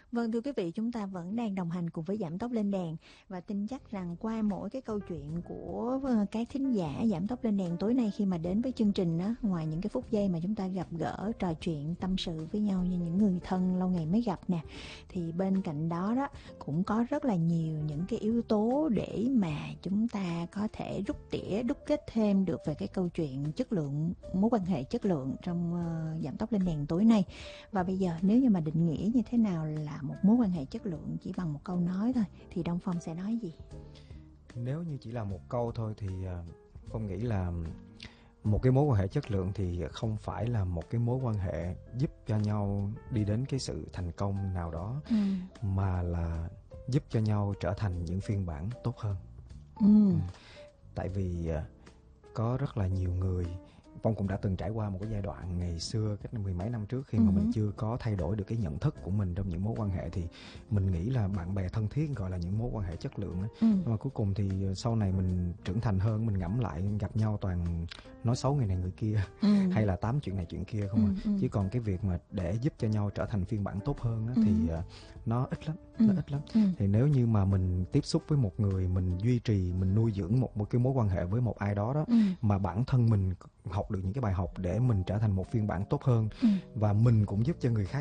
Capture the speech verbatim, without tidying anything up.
Vâng, thưa quý vị, chúng ta vẫn đang đồng hành cùng với Giảm Tốc Lên Đèn và tin chắc rằng qua mỗi cái câu chuyện của các thính giả Giảm Tốc Lên Đèn tối nay khi mà đến với chương trình đó, ngoài những cái phút giây mà chúng ta gặp gỡ, trò chuyện, tâm sự với nhau như những người thân lâu ngày mới gặp nè, thì bên cạnh đó đó cũng có rất là nhiều những cái yếu tố để mà chúng ta có thể rút tỉa, đúc kết thêm được về cái câu chuyện chất lượng, mối quan hệ chất lượng trong uh, Giảm Tốc Lên Đèn tối nay. Và bây giờ nếu như mà định nghĩa như thế nào là một mối quan hệ chất lượng chỉ bằng một câu nói thôi thì Đông Phong sẽ nói gì? Nếu như chỉ là một câu thôi thì Phong nghĩ là một cái mối quan hệ chất lượng thì không phải là một cái mối quan hệ giúp cho nhau đi đến cái sự thành công nào đó, ừ. mà là giúp cho nhau trở thành những phiên bản tốt hơn. ừ. Ừ. Tại vì có rất là nhiều người, Phong cũng đã từng trải qua một cái giai đoạn ngày xưa cách mười mấy năm trước khi mà uh-huh. mình chưa có thay đổi được cái nhận thức của mình trong những mối quan hệ, thì mình nghĩ là bạn bè thân thiết gọi là những mối quan hệ chất lượng. uh-huh. Nhưng mà cuối cùng thì sau này mình trưởng thành hơn, mình ngẫm lại gặp nhau toàn nói xấu người này người kia, uh-huh. hay là tám chuyện này chuyện kia không à. uh-huh. Chứ còn cái việc mà để giúp cho nhau trở thành phiên bản tốt hơn á, uh-huh. thì uh, nó ít lắm, uh-huh. nó ít lắm. uh-huh. Thì nếu như mà mình tiếp xúc với một người, mình duy trì, mình nuôi dưỡng một, một cái mối quan hệ với một ai đó đó, uh-huh. mà bản thân mình học được những cái bài học để mình trở thành một phiên bản tốt hơn, ừ. và mình cũng giúp cho người khác